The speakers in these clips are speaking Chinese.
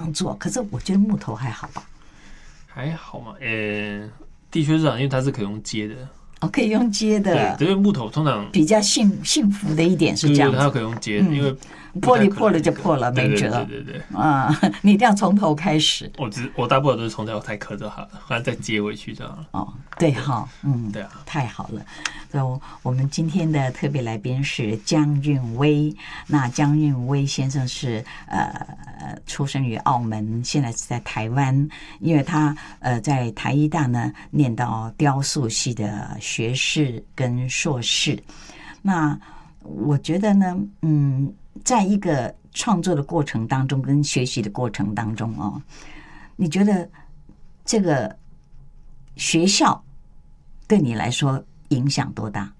样做，可是我觉得木头还好吧？ 还好嘛，的确是这样，因为它是可以用接的。 可以用接的。 对，因为木头通常比较幸福的一点是这样子， 它可以用接的，因为玻璃破了就破了，没辙。 对你一定要从头开始。 我大部分都是从头开刻就好了，反正再接回去就好了。 对哈， 对啊， 太好了。所以我们今天的特别来宾是姜运威。那姜运威先生是出生于澳门，现在是在台湾，因为他在台医大呢念到雕塑系的学士跟硕士。那我觉得呢，在一个创作的过程当中跟学习的过程当中你觉得这个学校对你来说影响多大？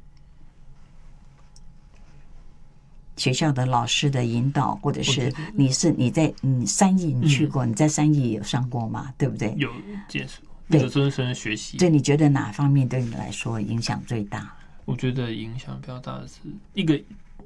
学校的老师的引导，或者是你在三义你去过，你在三义有上过吗？对不对？ 有接触，有真正学习。 对，你觉得哪方面对你来说影响最大？ 我觉得影响比较大的是一个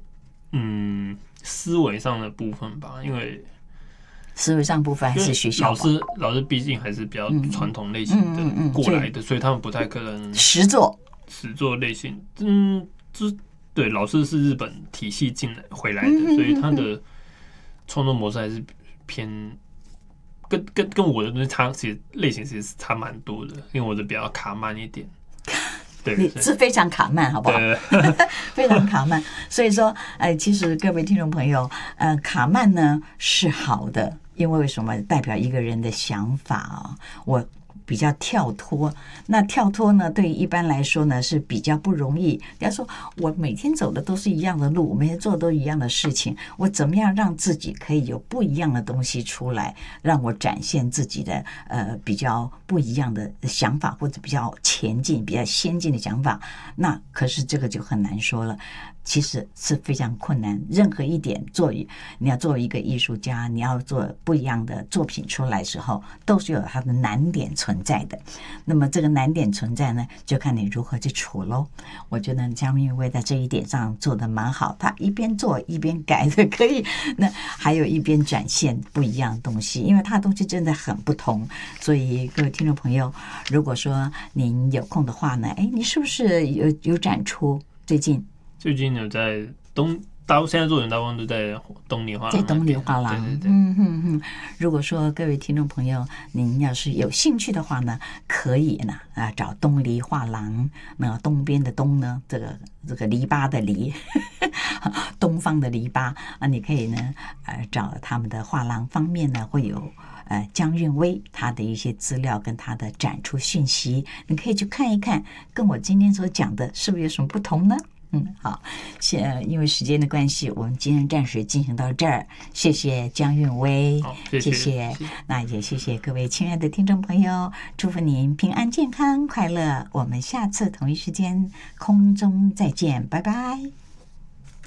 思维上的部分吧，因为思维上部分还是学校老师毕竟还是比较传统类型的过来的，所以他们不太可能实作类型。就是对，老师是日本体系回来的，所以他的创作模式还是偏跟我的东西差，其实类型其实差蛮多的，因为我的比较卡慢一点。对， 你是非常卡慢，好不好？非常卡慢。所以说，其实各位听众朋友，卡慢呢是好的，因为什么？代表一个人的想法我比较跳脱。那跳脱呢，对于一般来说呢是比较不容易。比方说，我每天走的都是一样的路，每天做的都一样的事情，我怎么样让自己可以有不一样的东西出来，让我展现自己的比较不一样的想法，或者比较前进、比较先进的想法？那可是这个就很难说了。其实是非常困难，任何一点你要作为一个艺术家，你要做不一样的作品出来的时候，都是有它的难点存在的。那么这个难点存在呢，就看你如何去处咯。我觉得姜运威在这一点上做得蛮好，他一边做一边改的可以，那还有一边展现不一样的东西，因为他的东西真的很不同。所以各位听众朋友，如果说您有空的话呢，你是不是有展出？最近有在现在做人大部分都在东里画廊，在东里画廊。对。 如果说各位听众朋友，您要是有兴趣的话呢，可以呢找东篱画廊。那东边的东呢，这个篱笆的篱，东方的篱笆你可以呢找他们的画廊方面呢会有姜运威他的一些资料跟他的展出讯息，你可以去看一看，跟我今天所讲的是不是有什么不同呢？好，因为时间的关系，我们今天暂时进行到这儿。谢谢姜运威，谢谢。那也谢谢各位亲爱的听众朋友，祝福您平安、健康、快乐。我们下次同一时间空中再见，拜拜。